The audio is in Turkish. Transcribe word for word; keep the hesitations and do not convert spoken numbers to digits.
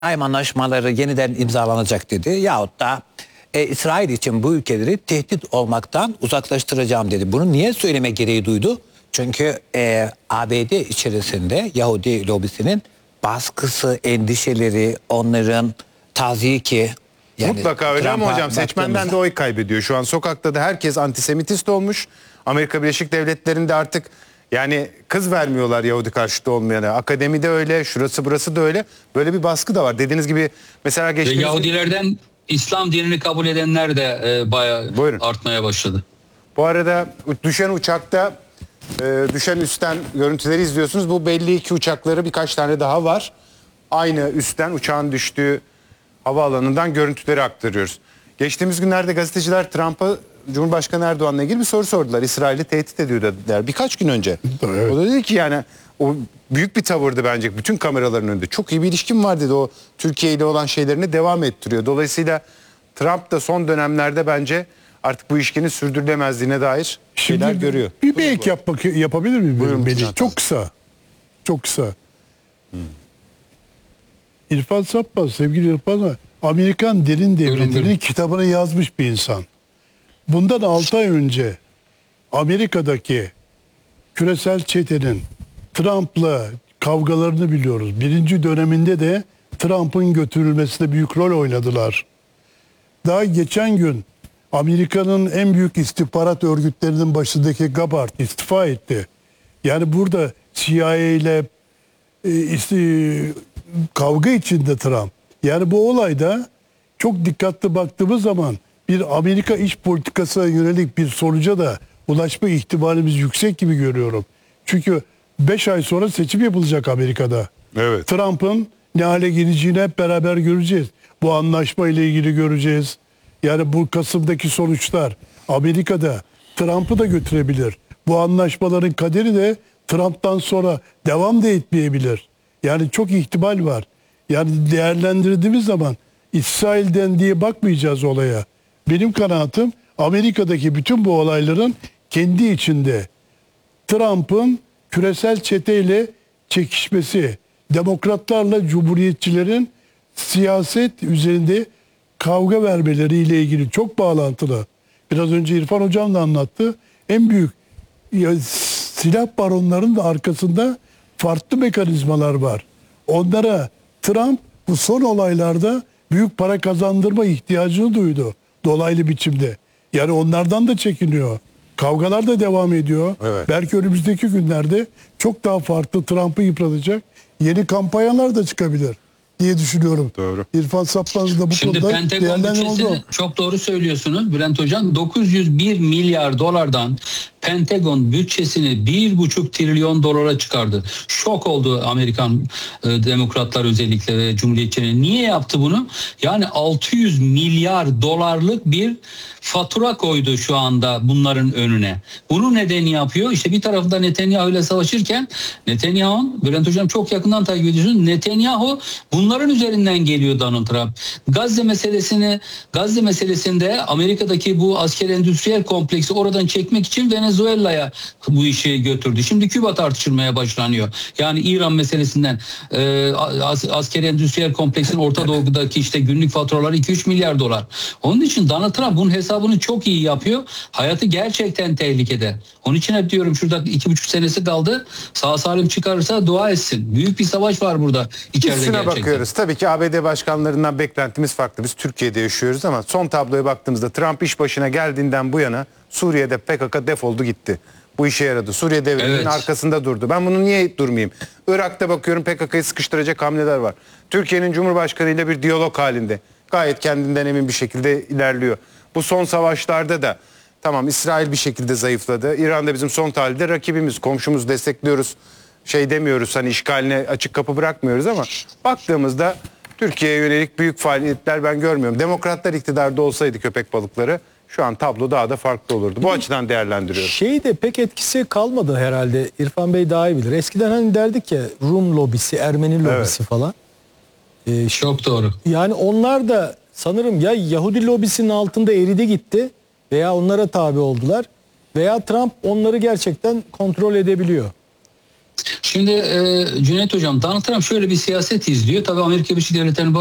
anlaşmaları yeniden imzalanacak dedi. Yahut da e, İsrail için bu ülkeleri tehdit olmaktan uzaklaştıracağım dedi. Bunu niye söyleme gereği duydu? Çünkü e, A B D içerisinde Yahudi lobisinin baskısı, endişeleri, onların taziki. Yani Mutlaka öyle ama hocam seçmenden de oy kaybediyor. Şu an sokakta da herkes antisemitist olmuş. Amerika Birleşik Devletleri'nde artık yani kız vermiyorlar Yahudi karşıtı olmayana. Akademide öyle, şurası burası da öyle. Böyle bir baskı da var. Dediğiniz gibi mesela geçtiğimiz... Yahudilerden İslam dinini kabul edenler de e, bayağı Buyurun. artmaya başladı. Bu arada düşen uçakta e, düşen üstten görüntüleri izliyorsunuz. Bu belli ki uçakları birkaç tane daha var. Aynı üstten uçağın düştüğü havaalanından görüntüleri aktarıyoruz. Geçtiğimiz günlerde gazeteciler Trump'a Cumhurbaşkanı Erdoğan'la ilgili bir soru sordular. İsrail'i tehdit ediyor dediler birkaç gün önce. Evet. O da dedi ki yani o büyük bir tavırdı bence bütün kameraların önünde. Çok iyi bir ilişkim var dedi, o Türkiye ile olan şeylerini devam ettiriyor. Dolayısıyla Trump da son dönemlerde bence artık bu ilişkinin sürdürülemezliğine dair şeyler Şimdi görüyor. Bir belki yapmak, yapabilir miyim? Buyurun, Beni? Çok kısa. Çok kısa. Hmm. İrfan Sappaz, sevgili İrfan, Amerikan Derin Devleti'nin kitabını yazmış bir insan. Bundan altı ay önce Amerika'daki küresel çetenin Trump'la kavgalarını biliyoruz. Birinci döneminde de Trump'ın götürülmesinde büyük rol oynadılar. Daha geçen gün Amerika'nın en büyük istihbarat örgütlerinin başındaki Gabbard istifa etti. Yani burada C I A ile e, kavga içinde Trump. Yani bu olayda çok dikkatli baktığımız zaman bir Amerika iç politikasına yönelik bir sonuca da ulaşma ihtimalimiz yüksek gibi görüyorum. Çünkü beş ay sonra seçim yapılacak Amerika'da. Evet. Trump'ın ne hale geleceğini hep beraber göreceğiz. Bu anlaşma ile ilgili göreceğiz. Yani bu Kasım'daki sonuçlar Amerika'da Trump'ı da götürebilir. Bu anlaşmaların kaderi de Trump'tan sonra devam da etmeyebilir. Yani çok ihtimal var. Yani değerlendirdiğimiz zaman İsrail'den diye bakmayacağız olaya. Benim kanaatim Amerika'daki bütün bu olayların kendi içinde Trump'ın küresel çeteyle çekişmesi, demokratlarla cumhuriyetçilerin siyaset üzerinde kavga vermeleriyle ilgili çok bağlantılı. Biraz önce İrfan Hocam da anlattı. En büyük ya, silah baronlarının da arkasında farklı mekanizmalar var. Onlara Trump bu son olaylarda büyük para kazandırma ihtiyacını duydu dolaylı biçimde. Yani onlardan da çekiniyor. Kavgalar da devam ediyor. Evet. Belki önümüzdeki günlerde çok daha farklı Trump'ı yıpratacak yeni kampanyalar da çıkabilir diye düşünüyorum. Doğru. İrfan Sappaz da bu Şimdi konuda Pentagon değerlendirme oldu. bütçesini çok doğru söylüyorsunuz Bülent Hocam. dokuz yüz bir milyar dolardan Pentagon bütçesini bir buçuk trilyon dolara çıkardı. Şok oldu Amerikan e, demokratlar özellikle ve cumhuriyetçiler. Niye yaptı bunu? Yani altı yüz milyar dolarlık bir fatura koydu şu anda bunların önüne. Bunu nedeni yapıyor. İşte bir tarafında Netanyahu ile savaşırken Netanyahu, Bülent Hocam çok yakından takip ediyorsunuz. Netanyahu bunların üzerinden geliyor Donald Trump. Gazze meselesini, Gazze meselesinde Amerika'daki bu asker endüstriyel kompleksi oradan çekmek için Venezuela'ya bu işi götürdü. Şimdi Küba tartışılmaya başlanıyor. Yani İran meselesinden e, asker endüstriyel kompleksin Orta Doğu'daki işte günlük faturaları iki üç milyar dolar. Onun için Donald Trump bunun hesabını çok iyi yapıyor. Hayatı gerçekten tehlikede. Onun için hep diyorum şurada iki buçuk senesi kaldı. Sağ salim çıkarırsa dua etsin. Büyük bir savaş var burada içeride Üstüne gerçekten. bakıyoruz. Tabii ki A B D başkanlarından beklentimiz farklı. Biz Türkiye'de yaşıyoruz ama son tabloya baktığımızda Trump iş başına geldiğinden bu yana Suriye'de P K K defoldu gitti. Bu işe yaradı. Suriye devletinin evet. arkasında durdu. Ben bunu niye durmayayım? Irak'ta bakıyorum P K K'yı sıkıştıracak hamleler var. Türkiye'nin Cumhurbaşkanı ile bir diyalog halinde. Gayet kendinden emin bir şekilde ilerliyor. Bu son savaşlarda da tamam İsrail bir şekilde zayıfladı. İran da bizim son tahlilde rakibimiz, komşumuz, destekliyoruz. Şey demiyoruz, hani işgaline açık kapı bırakmıyoruz ama baktığımızda Türkiye'ye yönelik büyük faaliyetler ben görmüyorum. Demokratlar iktidarda olsaydı köpek balıkları şu an tablo daha da farklı olurdu. Bu açıdan değerlendiriyorum. Şey de pek etkisi kalmadı herhalde. İrfan Bey daha iyi bilir. Eskiden hani derdik ya Rum lobisi, Ermeni lobisi evet. falan. Ee, Çok doğru. Yani onlar da sanırım ya Yahudi lobisinin altında eridi gitti veya onlara tabi oldular veya Trump onları gerçekten kontrol edebiliyor. Şimdi e, Cüneyt Hocam, Donald Trump şöyle bir siyaset izliyor. Tabii Amerika Birleşik Devletleri'nin